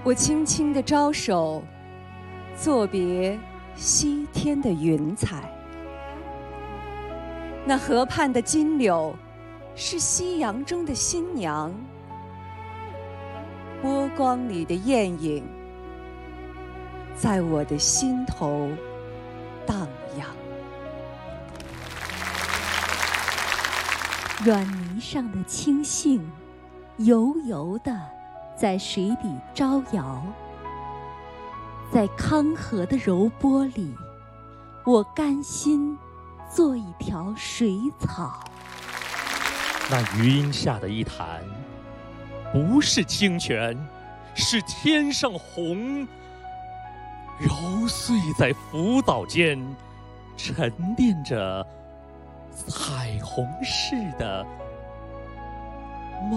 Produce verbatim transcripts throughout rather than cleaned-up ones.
我轻轻地招手，作别西天的云彩。那河畔的金柳，是夕阳中的新娘，波光里的艳影，在我的心头荡漾。 软泥上的青荇，油油的在水里招摇，在康河的柔波里，我甘心做一条水草。 那云下的一潭，不是清泉，是天上虹，揉碎在浮藻间，沉淀着彩虹似的梦。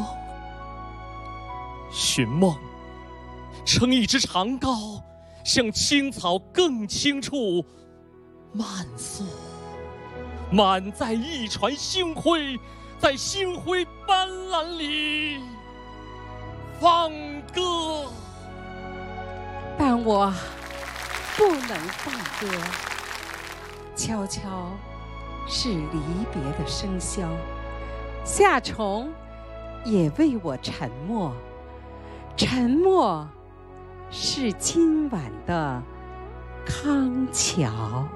寻梦，乘一只长篙，向青草更青处漫溯，满载一船星辉，在星辉斑斓里放歌。 但我不能放歌，悄悄是离别的笙箫，夏虫也为我沉默，沉默是今晚的康桥。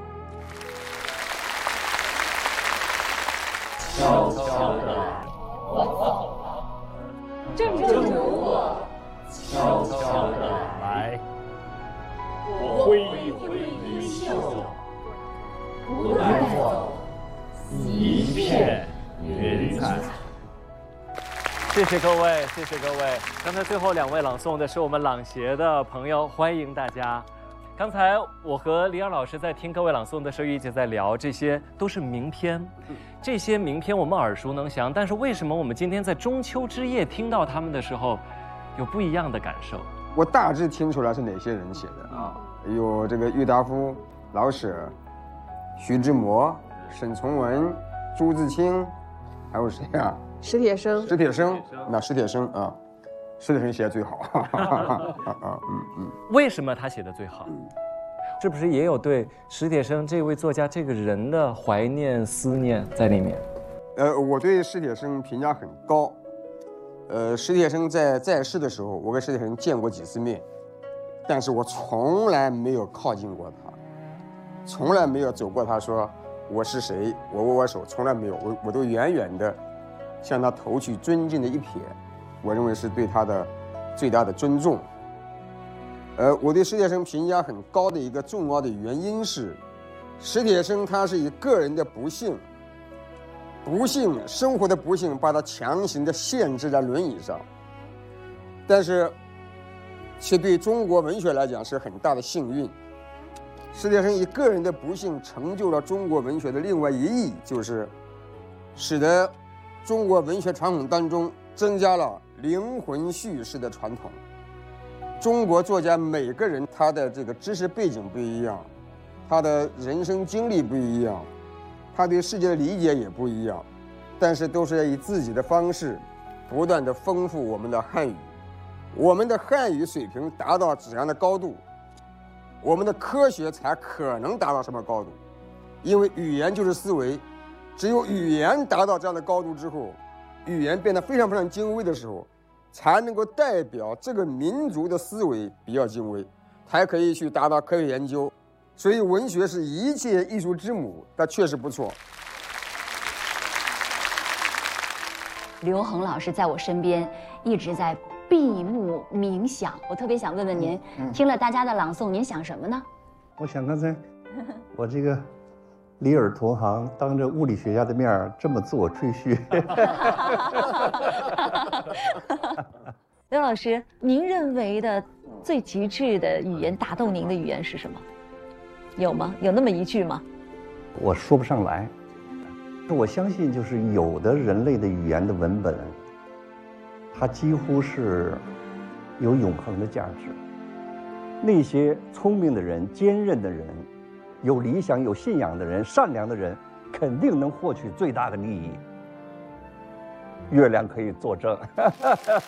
悄悄地我走了，正如我悄悄地来。我挥一挥衣袖，不带走一片云彩。 谢谢各位，谢谢各位。刚才最后两位朗诵的是我们朗协的朋友，欢迎大家。刚才我和李昂老师在听各位朗诵的时候，一直在聊，这些都是名篇，这些名篇我们耳熟能详，但是为什么我们今天在中秋之夜听到他们的时候，有不一样的感受？ 我大致听出来是哪些人写的啊？有这个郁达夫、老舍、徐志摩、沈从文、朱自清，还有谁啊？ 史铁生。 史铁生，那史铁生啊，史铁生写的最好。啊嗯嗯。 为什么他写的最好？是不是也有对史铁生这位作家这个人的怀念、思念在里面？ 呃，我对史铁生评价很高。呃，史铁生在在世的时候，我跟史铁生见过几次面，但是我从来没有靠近过他，从来没有走过他说我是谁，我握握手，从来没有，我我都远远的向他投去尊敬的一瞥，我认为是对他的最大的尊重。呃，我对史铁生评价很高的一个重要的原因是，史铁生他是以个人的不幸。不幸，生活的不幸把他强行的限制在轮椅上，但是却对中国文学来讲是很大的幸运。史铁生以个人的不幸成就了中国文学的另外一义，就是使得中国文学传统当中增加了灵魂叙事的传统。中国作家每个人他的这个知识背景不一样，他的人生经历不一样，他对世界的理解也不一样，但是都是要以自己的方式不断的丰富我们的汉语。我们的汉语水平达到怎样的高度，我们的科学才可能达到什么高度。因为语言就是思维，只有语言达到这样的高度之后，语言变得非常非常精微的时候，才能够代表这个民族的思维比较精微，才可以去达到科学研究。所以文学是一切艺术之母，它确实不错。 刘恒老师在我身边一直在闭目冥想，我特别想问问您，嗯嗯、听了大家的朗诵，您想什么呢？ 我想刚才我这个李尔同行当着物理学家的面这么自我吹嘘。 刘老师，您认为的最极致的语言打动您的语言是什么？有吗？有那么一句吗？ 我说不上来。我相信，就是有的人类的语言的文本，它几乎是有永恒的价值。那些聪明的人、坚韧的人、有理想、有信仰的人、善良的人，肯定能获取最大的利益。月亮可以作证。